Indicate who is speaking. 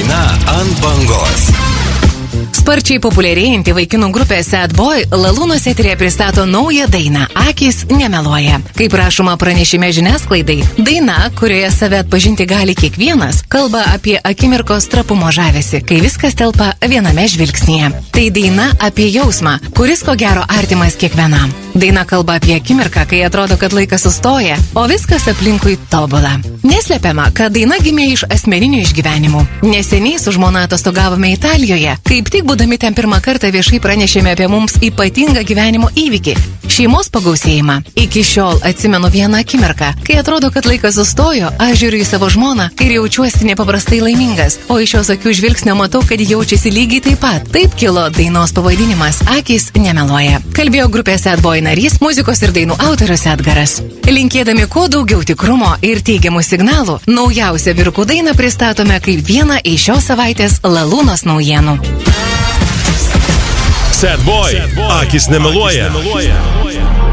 Speaker 1: Daina ant bangos.
Speaker 2: Sparčiai populiarėjanti vaikinų grupė Sad Boy Lalūnos eterėje pristato naują dainą Akys nemeluoja. Kaip rašoma pranešime žiniasklaidai, daina, kurioje save atpažinti gali kiekvienas, kalba apie akimirkos trapumo žavesį, kai viskas telpa viename žvilgsnyje. Tai daina apie jausmą, kuris ko gero artimas kiekvienam. Daina kalba apie akimirką, kai atrodo, kad laikas sustoja, o viskas aplinkui tobula. Neslepiama, kad daina gimė iš asmeninių išgyvenimų. Neseniai su žmona atostogavome Italijoje, kaip tik būdami ten pirmą kartą viešai pranešėme apie mums ypatingą gyvenimo įvykį – šeimos pagausėjimą. Iki šiol atsimenu vieną akimirką, kai atrodo, kad laikas sustojo, aš žiūriu į savo žmoną ir jaučiuosi nepaprastai laimingas, o iš jos akių žvilgsnio matau, kad jaučiasi lygiai taip pat. Taip kilo dainos pavadinimas Akys nemeluoja. Kalbėjo grupės Sad Boy narys, muzikos ir dainų autorius Edgaras. Linkėdami kuo daugiau tikrumo ir teigiamų signalų, naujausią vyrukų dainą pristatome kaip vieną iš šios savaitės Lalūnos naujienų.
Speaker 3: Sad Boy, Akys nemeluoja.